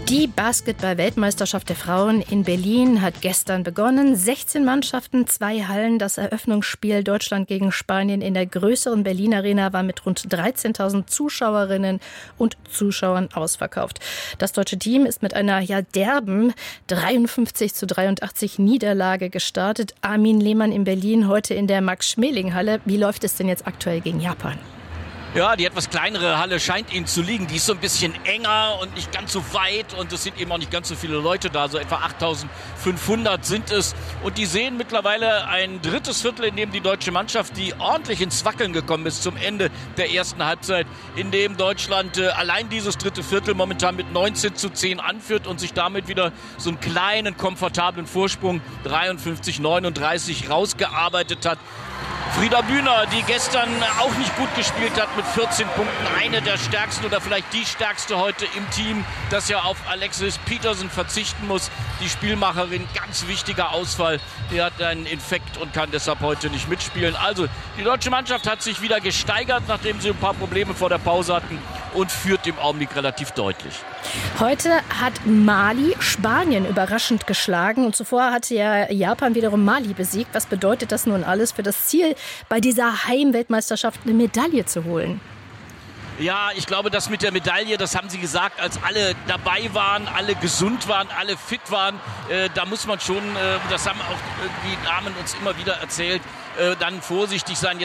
Die Basketball-Weltmeisterschaft der Frauen in Berlin hat gestern begonnen. 16 Mannschaften, 2 Hallen. Das Eröffnungsspiel Deutschland gegen Spanien in der größeren Berlin Arena war mit rund 13.000 Zuschauerinnen und Zuschauern ausverkauft. Das deutsche Team ist mit einer derben 53:83 Niederlage gestartet. Armin Lehmann in Berlin, heute in der Max-Schmeling-Halle. Wie läuft es denn jetzt aktuell gegen Japan? Ja, die etwas kleinere Halle scheint ihnen zu liegen. Die ist so ein bisschen enger und nicht ganz so weit und es sind eben auch nicht ganz so viele Leute da. So etwa 8.500 sind es. Und die sehen mittlerweile ein drittes Viertel, in dem die deutsche Mannschaft, die ordentlich ins Wackeln gekommen ist zum Ende der ersten Halbzeit, in dem Deutschland allein dieses dritte Viertel momentan mit 19:10 anführt und sich damit wieder so einen kleinen, komfortablen Vorsprung 53:39 rausgearbeitet hat. Frieda Bühner, die gestern auch nicht gut gespielt hat mit 14 Punkten, eine der stärksten oder vielleicht die stärkste heute im Team, das ja auf Alexis Peterson verzichten muss. Die Spielmacherin, ganz wichtiger Ausfall. Die hat einen Infekt und kann deshalb heute nicht mitspielen. Also die deutsche Mannschaft hat sich wieder gesteigert, nachdem sie ein paar Probleme vor der Pause hatten und führt im Augenblick relativ deutlich. Heute hat Mali Spanien überraschend geschlagen und zuvor hatte ja Japan wiederum Mali besiegt. Was bedeutet das nun alles für das Ziel, bei dieser Heimweltmeisterschaft eine Medaille zu holen? Ja, ich glaube, das mit der Medaille, das haben sie gesagt, als alle dabei waren, alle gesund waren, alle fit waren. Da muss man schon, das haben auch die Damen uns immer wieder erzählt, dann vorsichtig sein.